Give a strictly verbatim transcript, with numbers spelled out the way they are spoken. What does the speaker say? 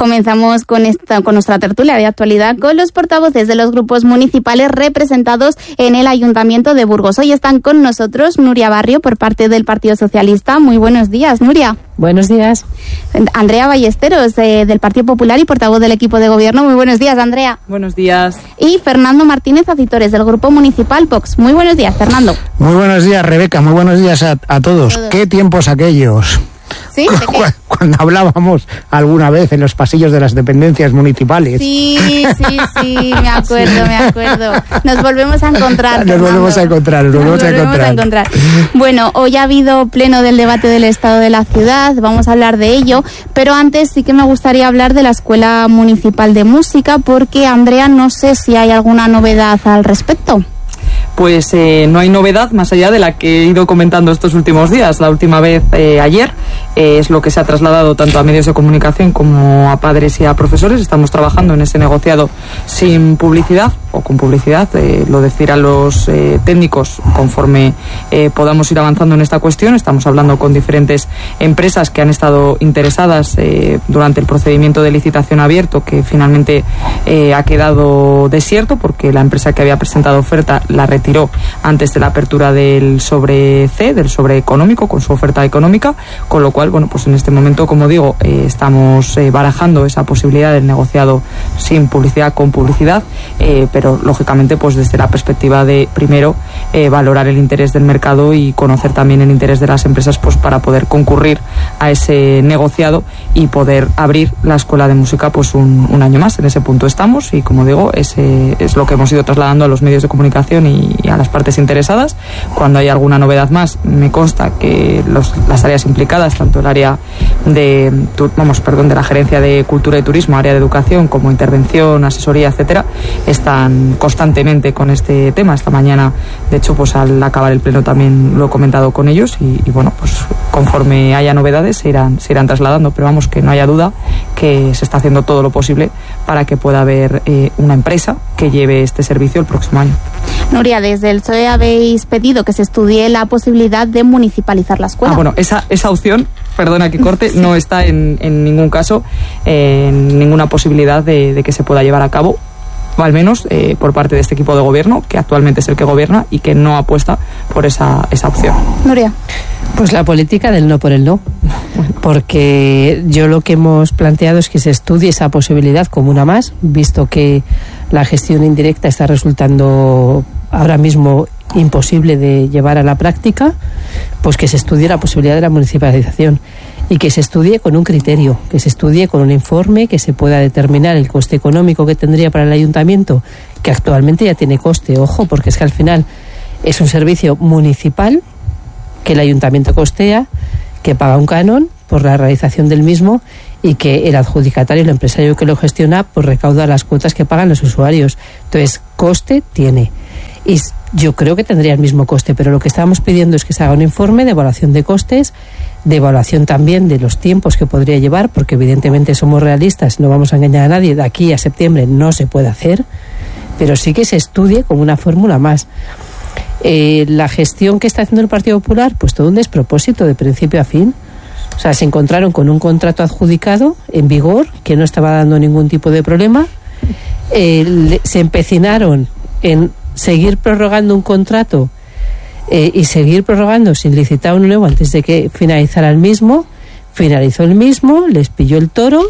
Comenzamos con esta, con nuestra tertulia de actualidad con los portavoces de los grupos municipales representados en el Ayuntamiento de Burgos. Hoy están con nosotros Nuria Barrio por parte del Partido Socialista. Muy buenos días, Nuria. Buenos días. Andrea Ballesteros, eh, del Partido Popular y portavoz del equipo de gobierno. Muy buenos días, Andrea. Buenos días. Y Fernando Martínez Acitores, del Grupo Municipal Vox. Muy buenos días, Fernando. Muy buenos días, Rebeca. Muy buenos días a, a todos. todos. ¿Qué tiempos aquellos? ¿Sí? ¿De qué? Cuando hablábamos alguna vez en los pasillos de las dependencias municipales. Sí, sí, sí, me acuerdo, me acuerdo. Nos volvemos a encontrar. Nos volvemos a encontrar, nos, nos volvemos, volvemos a, encontrar. a encontrar. Bueno, hoy ha habido pleno del debate del estado de la ciudad, vamos a hablar de ello, pero antes sí que me gustaría hablar de la Escuela Municipal de Música, porque, Andrea, no sé si hay alguna novedad al respecto. Pues eh, no hay novedad más allá de la que he ido comentando estos últimos días. La última vez eh, ayer eh, es lo que se ha trasladado tanto a medios de comunicación como a padres y a profesores. Estamos trabajando en ese negociado sin publicidad o con publicidad, eh, lo decirán los eh, técnicos conforme eh, podamos ir avanzando en esta cuestión. Estamos hablando con diferentes empresas que han estado interesadas eh, durante el procedimiento de licitación abierto, que finalmente eh, ha quedado desierto porque la empresa que había presentado oferta la retiró antes de la apertura del sobre C, del sobre económico, con su oferta económica, con lo cual, bueno, pues en este momento, como digo, eh, estamos eh, barajando esa posibilidad del negociado sin publicidad, con publicidad, eh, pero lógicamente pues desde la perspectiva de, primero, eh, valorar el interés del mercado y conocer también el interés de las empresas pues para poder concurrir a ese negociado y poder abrir la Escuela de Música pues un, un año más. En ese punto estamos y, como digo, ese es lo que hemos ido trasladando a los medios de comunicación y, y a las partes interesadas. Cuando hay alguna novedad más, me consta que los, las áreas implicadas, tanto el área de, vamos, perdón, de la Gerencia de Cultura y Turismo, área de educación, como intervención, asesoría, etcétera, están constantemente con este tema. Esta mañana, de hecho, pues al acabar el pleno también lo he comentado con ellos y, y bueno, pues conforme haya novedades se irán, se irán trasladando, pero vamos, que no haya duda que se está haciendo todo lo posible para que pueda haber eh, una empresa que lleve este servicio el próximo año. Nuria, desde el P S O E habéis pedido que se estudie la posibilidad de municipalizar la escuela. Ah, bueno, esa, esa opción, perdona que corte, sí. no está en, en ningún caso, eh, en ninguna posibilidad de, de que se pueda llevar a cabo, o al menos eh, por parte de este equipo de gobierno, que actualmente es el que gobierna y que no apuesta por esa, esa opción. Nuria. Pues la política del no por el no, porque yo lo que hemos planteado es que se estudie esa posibilidad como una más, visto que la gestión indirecta está resultando ahora mismo imposible de llevar a la práctica, pues que se estudie la posibilidad de la municipalización y que se estudie con un criterio, que se estudie con un informe, que se pueda determinar el coste económico que tendría para el ayuntamiento, que actualmente ya tiene coste, ojo, porque es que al final es un servicio municipal que el ayuntamiento costea, que paga un canon por la realización del mismo y que el adjudicatario, el empresario que lo gestiona, pues recauda las cuotas que pagan los usuarios. Entonces, coste tiene. Y yo creo que tendría el mismo coste, pero lo que estábamos pidiendo es que se haga un informe de evaluación de costes, de evaluación también de los tiempos que podría llevar, porque evidentemente somos realistas, no vamos a engañar a nadie, de aquí a septiembre no se puede hacer, pero sí que se estudie como una fórmula más. Eh, la gestión que está haciendo el Partido Popular, pues todo un despropósito de principio a fin. O sea, se encontraron con un contrato adjudicado en vigor que no estaba dando ningún tipo de problema. Eh, le, se empecinaron en seguir prorrogando un contrato eh, y seguir prorrogando sin licitar uno nuevo antes de que finalizara el mismo. Finalizó el mismo, les pilló el toro